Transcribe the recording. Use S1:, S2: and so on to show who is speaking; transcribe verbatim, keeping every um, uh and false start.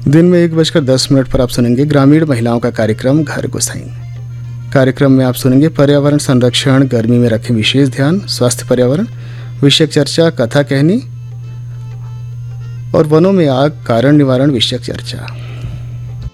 S1: दिन में एक बजकर दस मिनट पर आप सुनेंगे ग्रामीण महिलाओं का कार्यक्रम घर गुसाई। कार्यक्रम में आप सुनेंगे पर्यावरण संरक्षण, गर्मी में रखें विशेष ध्यान, स्वास्थ्य पर्यावरण विषयक चर्चा, कथा कहनी और वनों में आग कारण निवारण विषयक चर्चा।